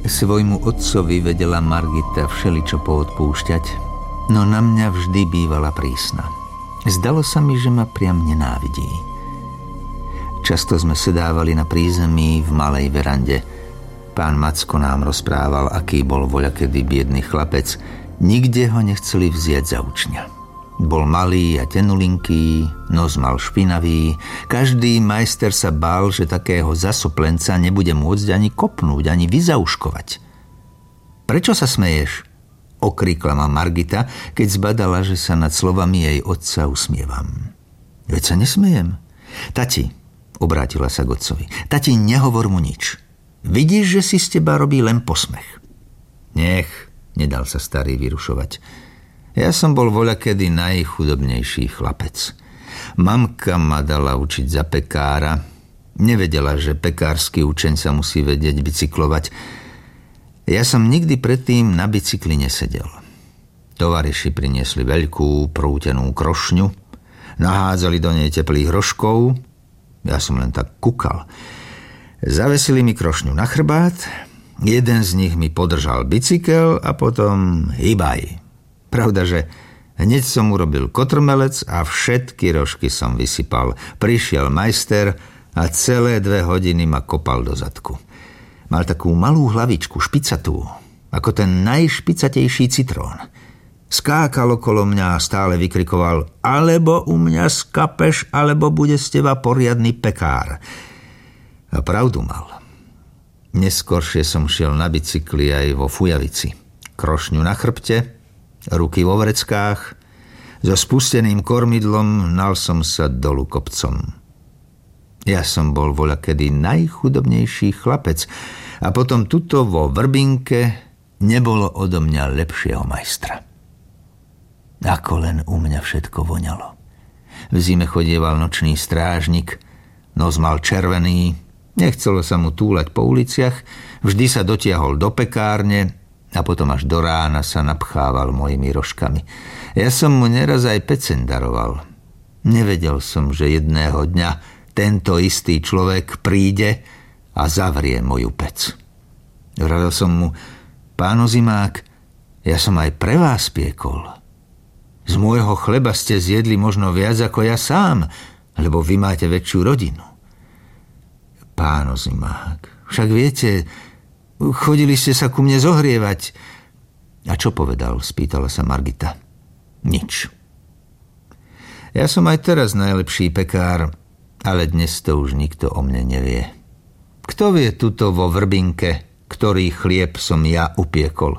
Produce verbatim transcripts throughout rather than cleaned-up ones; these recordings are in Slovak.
Svojmu otcovi vedela Margita všeličo poodpúšťať, no na mňa vždy bývala prísna. Zdalo sa mi, že ma priam nenávidí. Často sme sedávali na prízemí v malej verande. Pán Macko nám rozprával, aký bol voľakedy biedný chlapec. Nikde ho nechceli vziať za učňa. Bol malý a tenulinký, nos mal špinavý. Každý majster sa bál, že takého zasoplenca nebude môcť ani kopnúť, ani vyzauškovať. Prečo sa smeješ? Okrikla ma Margita, keď zbadala, že sa nad slovami jej otca usmievam. Veď sa nesmejem. Tati, obrátila sa k otcovi, tati, nehovor mu nič. Vidíš, že si z teba robí len posmech. Nech, nedal sa starý vyrušovať. Ja som bol voľakedy najchudobnejší chlapec. Mamka ma dala učiť za pekára. Nevedela, že pekársky učeň sa musí vedieť bicyklovať. Ja som nikdy predtým na bicykli nesedel. Tovariši priniesli veľkú prútenú krošňu, nahádzali do nej teplých rožkov. Ja som len tak kúkal. Zavesili mi krošňu na chrbát, jeden z nich mi podržal bicykel a potom hýbaj. Pravda, že hneď som urobil kotrmelec a všetky rožky som vysypal. Prišiel majster a celé dve hodiny ma kopal do zadku. Mal takú malú hlavičku, špicatú, ako ten najšpicatejší citrón. Skákal okolo mňa a stále vykrikoval: alebo u mňa skapeš, alebo bude z teba poriadny pekár. A pravdu mal. Neskoršie som šiel na bicykli aj vo fujavici. Krošňu na chrbte, ruky vo vreckách, so spusteným kormidlom hnal som sa dolu kopcom. Ja som bol voľakedy najchudobnejší chlapec a potom tuto vo Vrbinke nebolo odo mňa lepšieho majstra. Ako len u mňa všetko voňalo. V zime chodieval nočný strážnik, nos mal červený, nechcelo sa mu túlať po uliciach, vždy sa dotiahol do pekárne a potom až do rána sa napchával mojimi rožkami. Ja som mu neraz aj peceň daroval. Nevedel som, že jedného dňa tento istý človek príde a zavrie moju pec. Vravil som mu: páno Zimák, ja som aj pre vás piekol. Z môjho chleba ste zjedli možno viac ako ja sám, lebo vy máte väčšiu rodinu. Páno Zimák, však viete, chodili ste sa ku mne zohrievať. A čo povedal? Spýtala sa Margita. Nič. Ja som aj teraz najlepší pekár, ale dnes to už nikto o mne nevie. Kto vie tuto vo Vrbinke, ktorý chlieb som ja upiekol?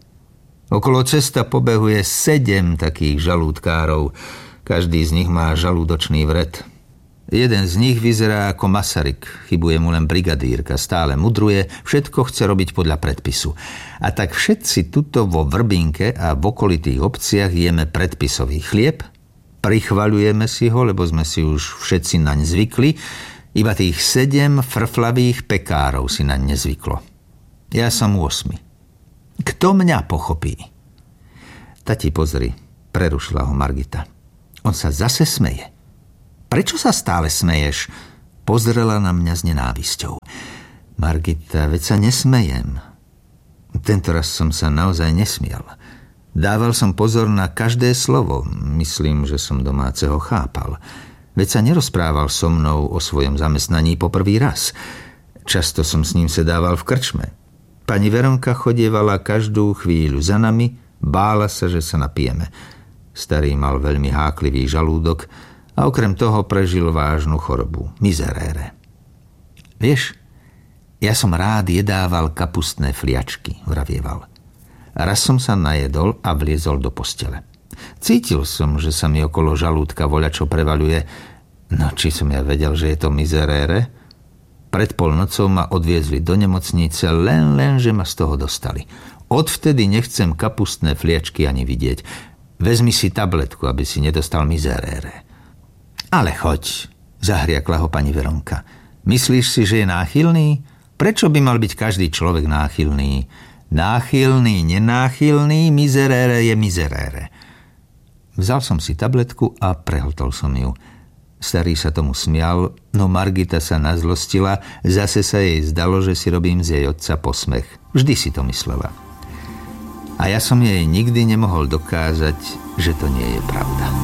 Okolo cesta pobehuje sedem takých žalúdkárov. Každý z nich má žalúdočný vred. Jeden z nich vyzerá ako Masaryk, chybuje mu len brigadírka, stále mudruje, všetko chce robiť podľa predpisu. A tak všetci tuto vo Vrbinke a v okolitých obciach jeme predpisový chlieb, prichvaľujeme si ho, lebo sme si už všetci naň zvykli, iba tých sedem frflavých pekárov si naň nezvyklo. Ja som osmi. Kto mňa pochopí? Tati, pozri, prerušila ho Margita. On sa zase smeje. Prečo sa stále smeješ? Pozrela na mňa s nenávisťou. Margita, veď sa nesmejem. Tentoraz som sa naozaj nesmial. Dával som pozor na každé slovo. Myslím, že som domáceho chápal. Veď sa nerozprával so mnou o svojom zamestnaní po prvý raz. Často som s ním sedával v krčme. Pani Veronka chodievala každú chvíľu za nami, bála sa, že sa napijeme. Starý mal veľmi háklivý žalúdok a okrem toho prežil vážnu chorobu, mizerére. Vieš, ja som rád jedával kapustné fliačky, vravieval. Raz som sa najedol a vliezol do postele. Cítil som, že sa mi okolo žalúdka voľačo prevaľuje. No, či som ja vedel, že je to mizerére? Pred polnocou ma odviezli do nemocnice, len, len, že ma z toho dostali. Odvtedy nechcem kapustné fliačky ani vidieť. Vezmi si tabletku, aby si nedostal mizerére. Ale choď, zahriakla ho pani Veronka. Myslíš si, že je náchylný? Prečo by mal byť každý človek náchylný? Náchylný, nenáchylný, mizerére je mizerére. Vzal som si tabletku a prehltol som ju. Starý sa tomu smial, no Margita sa nazlostila, zase sa jej zdalo, že si robím z jej otca posmech. Vždy si to myslela. A ja som jej nikdy nemohol dokázať, že to nie je pravda.